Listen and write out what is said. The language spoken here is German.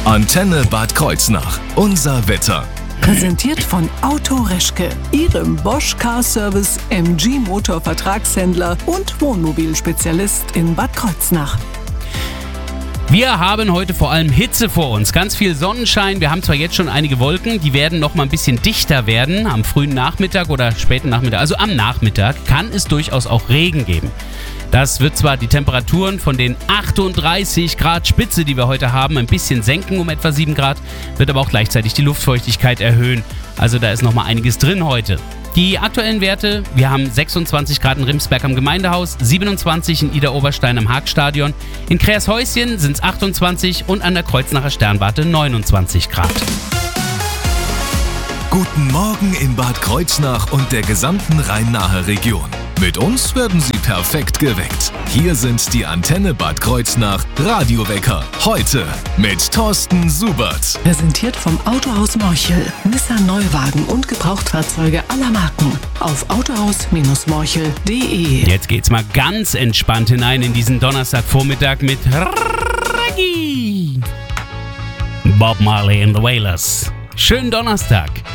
Antenne Bad Kreuznach. Unser Wetter. Präsentiert von Auto Reschke, Ihrem Bosch Car Service MG Motor Vertragshändler und Wohnmobilspezialist in Bad Kreuznach. Wir haben heute vor allem Hitze vor uns, ganz viel Sonnenschein. Wir haben zwar jetzt schon einige Wolken, die werden noch mal ein bisschen dichter werden am frühen Nachmittag oder späten Nachmittag. Also am Nachmittag kann es durchaus auch Regen geben. Das wird zwar die Temperaturen von den 38 Grad Spitze, die wir heute haben, ein bisschen senken um etwa 7 Grad, wird aber auch gleichzeitig die Luftfeuchtigkeit erhöhen. Also da ist noch mal einiges drin heute. Die aktuellen Werte, wir haben 26 Grad in Rimsberg am Gemeindehaus, 27 in Idar-Oberstein am Haagstadion, in Kreershäuschen sind es 28 und an der Kreuznacher Sternwarte 29 Grad. Guten Morgen in Bad Kreuznach und der gesamten Rhein-Nahe Region. Mit uns werden Sie perfekt geweckt. Hier sind die Antenne Bad Kreuznach Radiowecker. Heute mit Thorsten Subert. Präsentiert vom Autohaus Morchel. Nissan Neuwagen und Gebrauchtfahrzeuge aller Marken. Auf autohaus-morchel.de. Jetzt geht's mal ganz entspannt hinein in diesen Donnerstagvormittag mit Reggae. Bob Marley and the Wailers. Schönen Donnerstag.